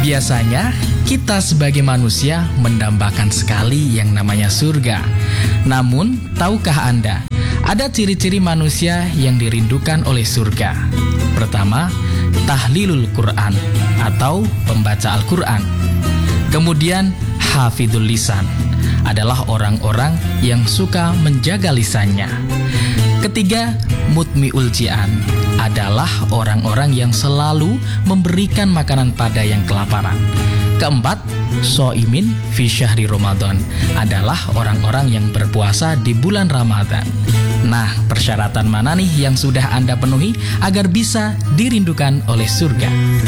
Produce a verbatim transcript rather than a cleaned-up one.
Biasanya kita sebagai manusia mendambakan sekali yang namanya surga. Namun, tahukah Anda, ada ciri-ciri manusia yang dirindukan oleh surga? Pertama, tahlilul Quran atau pembaca Al-Quran. Kemudian, hafidhul lisan adalah orang-orang yang suka menjaga lisannya. Ketiga, mutmiul ji'an adalah orang-orang yang selalu memberikan makanan pada yang kelaparan. Keempat, so'imin fi syahri Ramadan adalah orang-orang yang berpuasa di bulan Ramadan. Nah, persyaratan mana nih yang sudah Anda penuhi agar bisa dirindukan oleh surga?